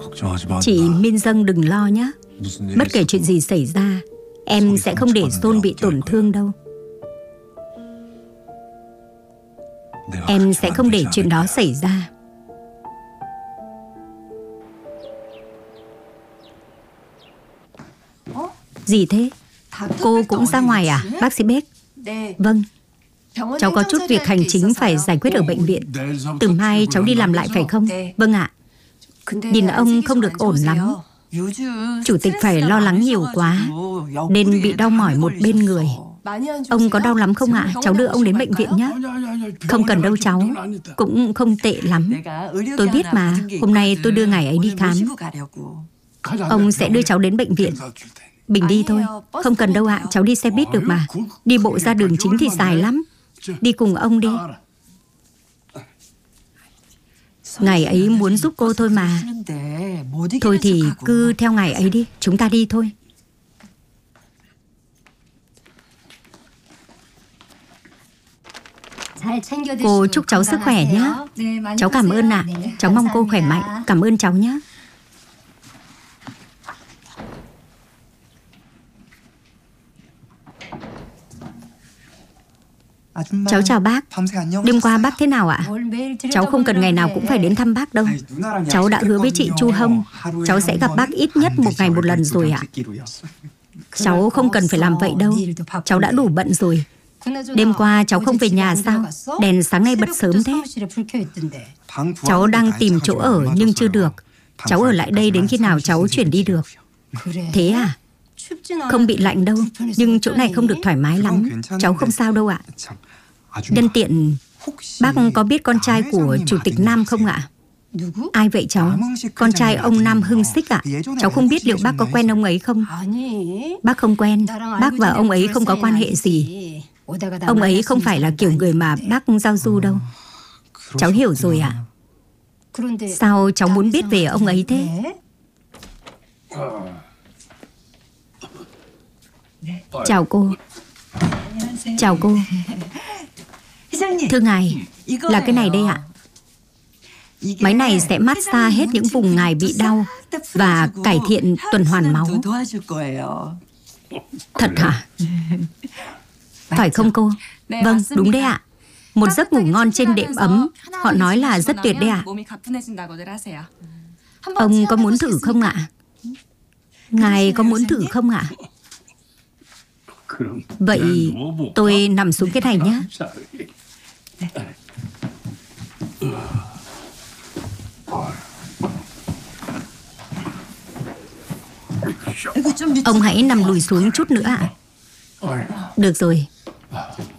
Chị Min Dâng đừng lo nhé. Bất kể chuyện gì xảy ra, em sẽ không để Sol bị tổn thương đâu. Em sẽ không để chuyện đó xảy ra. Gì thế? Cô cũng ra ngoài à, bác sĩ Beck? Vâng. Cháu có chút việc hành chính phải giải quyết ở bệnh viện. Từ mai cháu đi làm lại phải không? Vâng ạ. Nhìn ông không được ổn lắm. Chủ tịch phải lo lắng nhiều quá nên bị đau mỏi một bên người. Ông có đau lắm không ạ? Cháu đưa ông đến bệnh viện nhé. Không cần đâu cháu, cũng không tệ lắm. Tôi biết mà, hôm nay tôi đưa ngài ấy đi khám. Ông sẽ đưa cháu đến bệnh viện. Bình đi thôi. Không cần đâu ạ, cháu đi xe buýt được mà. Đi bộ ra đường chính thì dài lắm. Đi cùng ông đi. Ngài ấy muốn giúp cô thôi mà. Thôi thì cứ theo ngài ấy đi. Chúng ta đi thôi. Cô chúc cháu sức khỏe nhé. Cháu cảm ơn ạ. Cháu mong cô khỏe mạnh. Cảm ơn cháu nhé. Cháu chào bác. Đêm qua bác thế nào ạ? Cháu không cần ngày nào cũng phải đến thăm bác đâu. Cháu đã hứa với chị Chu Hông, cháu sẽ gặp bác ít nhất một ngày một lần rồi ạ. Cháu không cần phải làm vậy đâu. Cháu đã đủ bận rồi. Đêm qua cháu không về nhà sao? Đèn sáng nay bật sớm thế. Cháu đang tìm chỗ ở nhưng chưa được. Cháu ở lại đây đến khi nào cháu chuyển đi được. Thế à? Không bị lạnh đâu, nhưng chỗ này không được thoải mái lắm. Cháu không sao đâu ạ. Nhân tiện, bác có biết con trai của Chủ tịch Nam không ạ? Ai vậy cháu? Con trai ông Nam Hưng Sích ạ. Cháu không biết liệu bác có quen ông ấy không? Bác không quen. Bác và ông ấy không có quan hệ gì. Ông ấy không phải là kiểu người mà bác giao du đâu. Cháu hiểu rồi ạ. Sao cháu muốn biết về ông ấy thế? Chào cô. Chào cô. Thưa ngài, là cái này đây ạ. Máy này sẽ massage hết những vùng ngài bị đau và cải thiện tuần hoàn máu. Thật hả? Phải không cô? Vâng, đúng đấy ạ. Một giấc ngủ ngon trên đệm ấm, họ nói là rất tuyệt đấy ạ. Ông có muốn thử không ạ? Ngài có muốn thử không ạ? Vậy tôi nằm xuống cái này nhé. Ông hãy nằm lùi xuống chút nữa ạ. Được rồi.